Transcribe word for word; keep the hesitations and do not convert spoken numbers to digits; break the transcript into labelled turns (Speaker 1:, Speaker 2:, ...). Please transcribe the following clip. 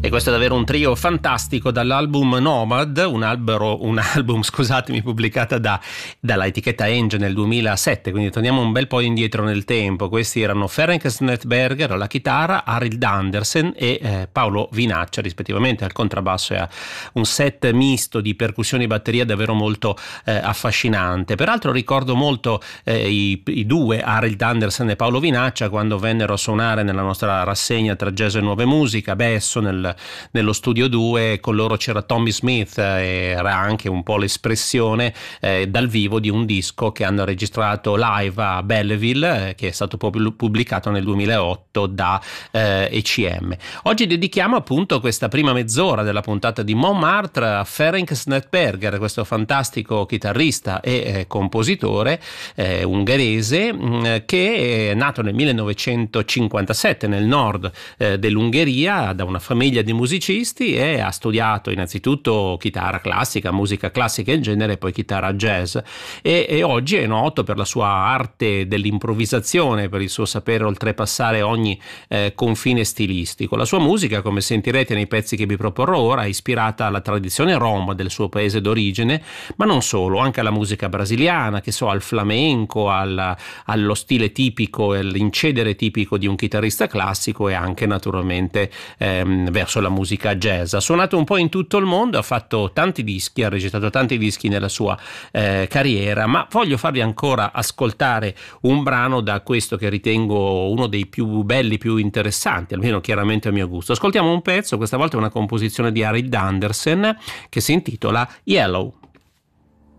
Speaker 1: E questo è davvero un trio fantastico dall'album Nomad, un, albero, un album scusatemi, pubblicata da, dalla etichetta Enge nel duemilasette, quindi torniamo un bel po' indietro nel tempo. Questi erano Ferenc Snettberger alla chitarra, Arild Andersen e eh, Paolo Vinaccia rispettivamente al contrabbasso, e a un set misto di percussioni e batteria davvero molto eh, affascinante. Peraltro ricordo molto eh, i, i due, Arild Andersen e Paolo Vinaccia, quando vennero a suonare nella nostra rassegna tra jazz e nuove musiche a Besso nel, nello studio due. Con loro c'era Tommy Smith, e era anche un po' l'espressione eh, dal vivo di un disco che hanno registrato live a Belleville, eh, che è stato pubblicato nel duemilaotto da eh, E C M. Oggi dedichiamo appunto questa prima mezz'ora della puntata di Montmartre a Ferenc Snettberger, questo fantastico chitarrista e eh, compositore eh, ungherese mh, che è nato nel millenovecentocinquantasette nel nord eh, dell'Ungheria da una famiglia di musicisti, e ha studiato innanzitutto chitarra classica, musica classica in genere, e poi chitarra jazz, e, e oggi è noto per la sua arte dell'improvvisazione, per il suo sapere oltrepassare ogni eh, confine stilistico. La sua musica, come sentirete nei pezzi che vi proporrò ora, è ispirata alla tradizione rom del suo paese d'origine, ma non solo, anche alla musica brasiliana, che so, al flamenco, al, allo stile tipico e all'incedere tipico di un chitarrista classico, e anche naturalmente ehm, verso la musica jazz. Ha suonato un po' in tutto il mondo, ha fatto tanti dischi, ha registrato tanti dischi nella sua eh, carriera, ma voglio farvi ancora ascoltare un brano da questo che ritengo uno dei più belli, più interessanti, almeno chiaramente a mio gusto. Ascoltiamo un pezzo, questa volta è una composizione di Arild Andersen che si intitola Yellow.